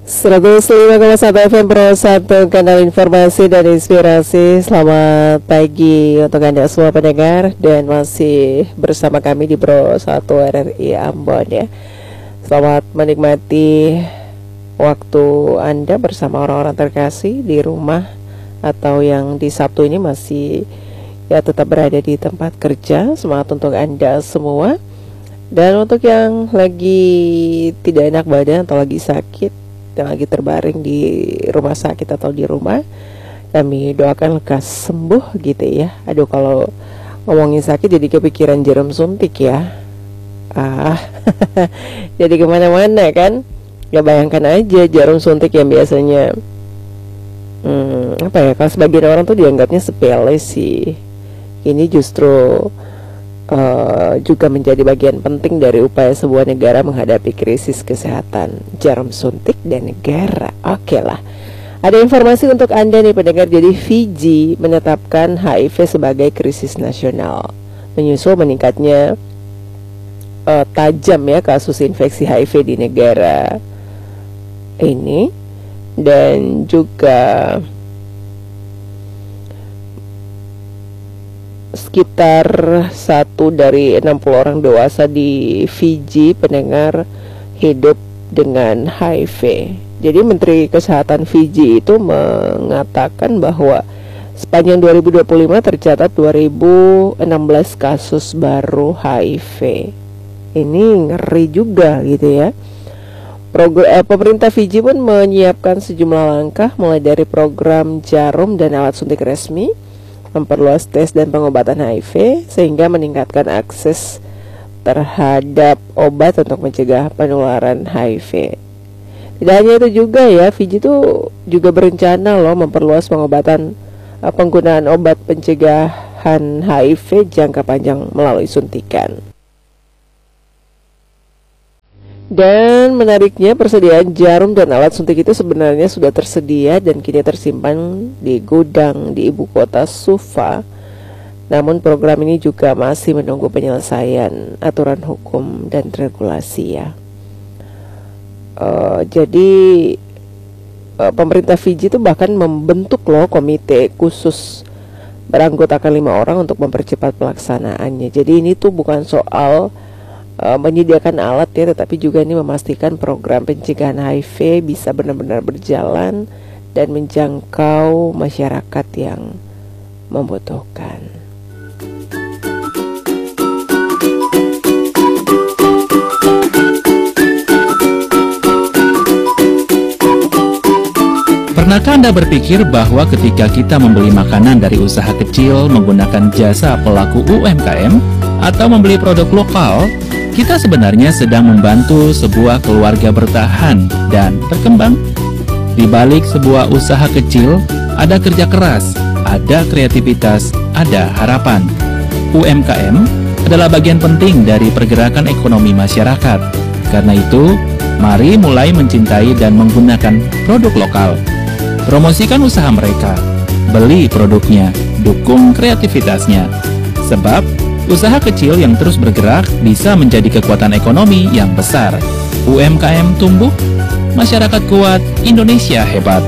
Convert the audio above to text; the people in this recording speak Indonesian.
105,1 FM Pro 1, kanal informasi dan inspirasi. Selamat pagi untuk Anda semua pendengar, dan masih bersama kami di Pro 1 RRI Ambon ya. Selamat menikmati waktu Anda bersama orang-orang terkasih di rumah, atau yang di Sabtu ini masih ya tetap berada di tempat kerja. Semangat untuk Anda semua. Dan untuk yang lagi tidak enak badan atau lagi sakit, yang lagi terbaring di rumah sakit atau di rumah, kami doakan lekas sembuh gitu ya. Aduh, kalau ngomongin sakit jadi kepikiran jarum suntik ya. Jadi kemana-mana kan. Ya bayangkan aja jarum suntik yang biasanya apa ya, kalau sebagian orang tuh dianggapnya sepele sih, ini justru juga menjadi bagian penting dari upaya sebuah negara menghadapi krisis kesehatan. Jarum suntik dan negara. Oke lah. Ada informasi untuk Anda nih pendengar. Jadi Fiji menetapkan HIV sebagai krisis nasional, menyusul meningkatnya tajam ya kasus infeksi HIV di negara ini. Dan juga sekitar 1 dari 60 orang dewasa di Fiji pendengar hidup dengan HIV. Jadi Menteri Kesehatan Fiji itu mengatakan bahwa sepanjang 2025 tercatat 2016 kasus baru HIV. Ini ngeri juga gitu ya. Pemerintah Fiji pun menyiapkan sejumlah langkah, mulai dari program jarum dan alat suntik resmi, memperluas tes dan pengobatan HIV, sehingga meningkatkan akses terhadap obat untuk mencegah penularan HIV. Tidak hanya itu juga ya, Fiji itu juga berencana loh memperluas penggunaan obat pencegahan HIV jangka panjang melalui suntikan. Dan menariknya, persediaan jarum dan alat suntik itu sebenarnya sudah tersedia dan kini tersimpan di gudang di ibu kota Suva. Namun program ini juga masih menunggu penyelesaian aturan hukum dan regulasi ya. Jadi pemerintah Fiji itu bahkan membentuk loh komite khusus beranggotakan 5 orang untuk mempercepat pelaksanaannya. Jadi ini tuh bukan soal menyediakan alat ya, tetapi juga ini memastikan program pencegahan HIV bisa benar-benar berjalan dan menjangkau masyarakat yang membutuhkan. Pernahkah Anda berpikir bahwa ketika kita membeli makanan dari usaha kecil menggunakan jasa pelaku UMKM atau membeli produk lokal, kita sebenarnya sedang membantu sebuah keluarga bertahan dan berkembang? Di balik sebuah usaha kecil, ada kerja keras, ada kreativitas, ada harapan. UMKM adalah bagian penting dari pergerakan ekonomi masyarakat. Karena itu, mari mulai mencintai dan menggunakan produk lokal. Promosikan usaha mereka, beli produknya, dukung kreativitasnya. Sebab usaha kecil yang terus bergerak bisa menjadi kekuatan ekonomi yang besar. UMKM tumbuh, masyarakat kuat, Indonesia hebat.